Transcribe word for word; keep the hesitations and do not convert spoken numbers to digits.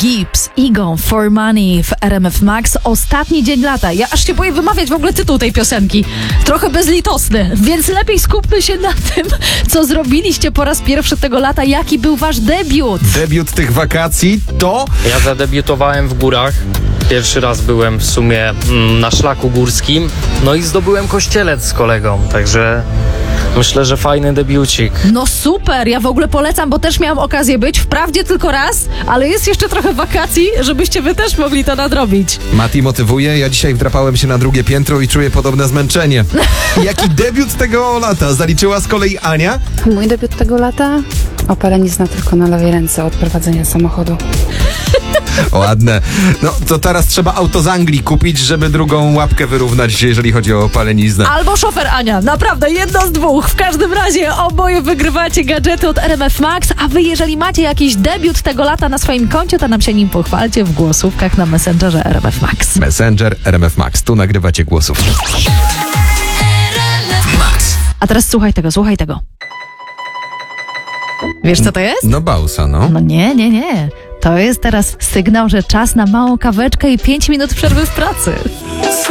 Gibbs, Egon, For Money w R M F Max. Ostatni dzień lata. Ja aż się boję wymawiać w ogóle tytuł tej piosenki. Trochę bezlitosny, więc lepiej skupmy się na tym, co zrobiliście po raz pierwszy tego lata. Jaki był wasz debiut? Debiut tych wakacji to... Ja zadebiutowałem w górach. Pierwszy raz byłem w sumie mm, na szlaku górskim. No i zdobyłem kościelec z kolegą, także myślę, że fajny debiucik. No super, ja w ogóle polecam, bo też miałam okazję być. Wprawdzie tylko raz, ale jest jeszcze trochę wakacji, żebyście wy też mogli to nadrobić. Mati motywuje, ja dzisiaj wdrapałem się na drugie piętro i czuję podobne zmęczenie. Jaki debiut tego lata zaliczyła z kolei Ania? Mój debiut tego lata? Opalenizna tylko na lewej ręce od prowadzenia samochodu. Ładne. No to teraz trzeba auto z Anglii kupić, żeby drugą łapkę wyrównać, jeżeli chodzi o opaleniznę. Albo szofer Ania, naprawdę jedno z dwóch. W każdym razie oboje wygrywacie gadżety od R M F Max, a wy jeżeli macie jakiś debiut tego lata na swoim koncie, to nam się nim pochwalcie w głosówkach na Messengerze R M F Max. Messenger R M F Max. Tu nagrywacie głosów. A teraz słuchaj tego, słuchaj tego. Wiesz co to jest? No Bausa, no. No nie, nie, nie. To jest teraz sygnał, że czas na małą kaweczkę i pięć minut przerwy w pracy.